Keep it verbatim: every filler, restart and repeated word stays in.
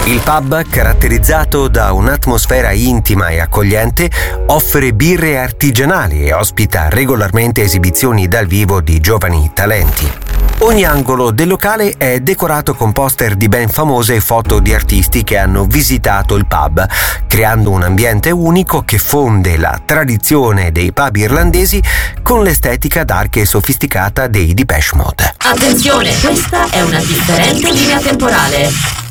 Il pub, caratterizzato da un'atmosfera intima e accogliente, offre birre artigianali e ospita regolarmente esibizioni dal vivo di giovani talenti. Ogni angolo del locale è decorato con poster di ben famose e foto di artisti che hanno visitato il pub, creando un ambiente unico che fonde la tradizione dei pub irlandesi con l'estetica dark e sofisticata dei Depeche Mode. Attenzione, questa è una differente linea temporale.